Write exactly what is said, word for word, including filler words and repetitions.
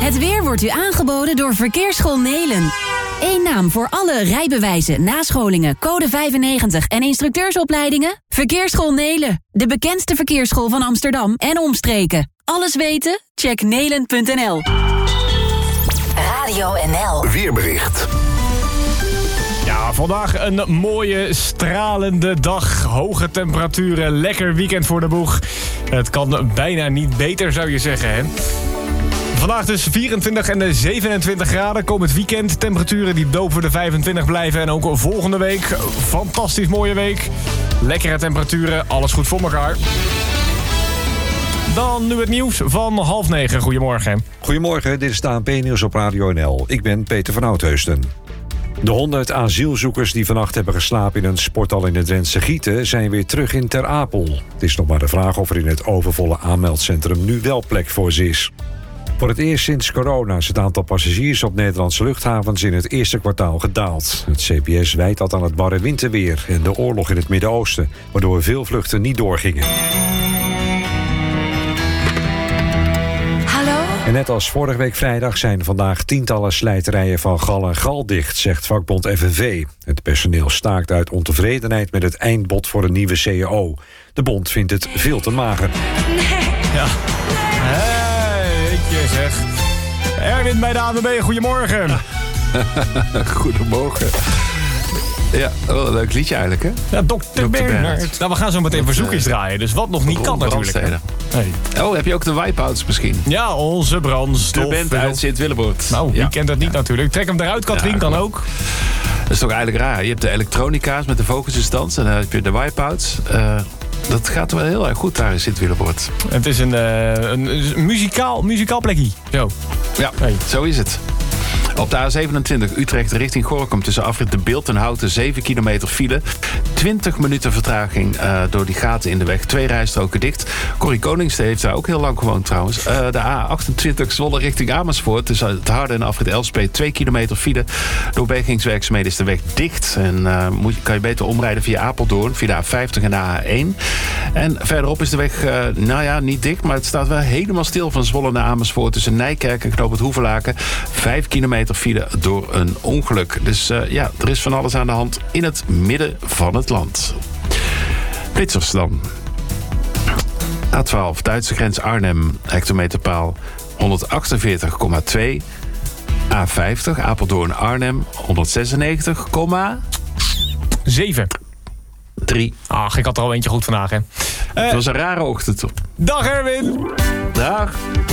Het weer wordt u aangeboden door Verkeersschool Nelen. Eén naam voor alle rijbewijzen, nascholingen, code vijfennegentig en instructeursopleidingen? Verkeersschool Nelen, de bekendste verkeersschool van Amsterdam en omstreken. Alles weten? Check nelen punt n l. Radio N L. Weerbericht. Ja, vandaag een mooie, stralende dag. Hoge temperaturen, lekker weekend voor de boeg. Het kan bijna niet beter, zou je zeggen, hè? Vandaag dus vierentwintig en zevenentwintig graden. Komend weekend temperaturen die boven de vijfentwintig blijven. En ook volgende week, fantastisch mooie week. Lekkere temperaturen, alles goed voor elkaar. Dan nu het nieuws van half negen. Goedemorgen. Goedemorgen, dit is het A N P-nieuws op Radio N L. Ik ben Peter van Oudheusden. De honderd asielzoekers die vannacht hebben geslapen in een sporthal in het Drentse Gieten zijn weer terug in Ter Apel. Het is nog maar de vraag of er in het overvolle aanmeldcentrum nu wel plek voor ze is. Voor het eerst sinds corona is het aantal passagiers op Nederlandse luchthavens in het eerste kwartaal gedaald. Het C B S wijt dat aan het barre winterweer en de oorlog in het Midden-Oosten, waardoor veel vluchten niet doorgingen. En net als vorige week vrijdag zijn vandaag tientallen slijterijen van Gal en Gal dicht, zegt vakbond F N V. Het personeel staakt uit ontevredenheid met het eindbod voor een nieuwe C A O. De bond vindt het veel te mager. Nee. Ja. Hey, ik zeg. Erwin bij de A N W B, goedemorgen. Goedemorgen. Ja, wel een leuk liedje eigenlijk, hè? Ja, dokter Bernhard. Nou, we gaan zo meteen verzoekjes draaien, dus wat nog niet kan natuurlijk. Hey. Oh, heb je ook de wipeouts misschien? Ja, onze brandstof. De band uit Sint-Willeboord. Nou, wie ja. kent dat niet ja. natuurlijk. Trek hem eruit, Katrien, ja, kan ook. Dat is toch eigenlijk raar. Je hebt de elektronica's met de focusinstants en dan heb je de wipeouts. Uh, dat gaat wel heel erg goed daar in Sint-Willeboord. Het is een, uh, een, een muzikaal, muzikaal plekje. Zo. Ja, hey. Zo is het. Op de A zevenentwintig Utrecht richting Gorinchem tussen afrit De Bilt en Houten zeven kilometer file. twintig minuten vertraging uh, door die gaten in de weg. Twee rijstroken dicht. Corrie Koningste heeft daar ook heel lang gewoond trouwens. Uh, de A achtentwintig Zwolle richting Amersfoort tussen het Harde en afrit Elspet twee kilometer file. Door bergingswerkzaamheden is de weg dicht. En uh, moet, kan je beter omrijden via Apeldoorn, via de A vijftig en de A één. En verderop is de weg, uh, nou ja, niet dicht, maar het staat wel helemaal stil van Zwolle naar Amersfoort tussen Nijkerk en Knoop het Hoevelaken. Vijf kilometer file door een ongeluk. Dus uh, ja, er is van alles aan de hand in het midden van het land. Flitsers dan. A twaalf, Duitse grens Arnhem, hectometerpaal honderdachtenveertig komma twee. A vijftig, Apeldoorn Arnhem, honderdzesennegentig komma zeven. drie. Ach, ik had er al eentje goed vandaag, hè. Uh, het was een rare ochtend. Dag, Erwin. Dag.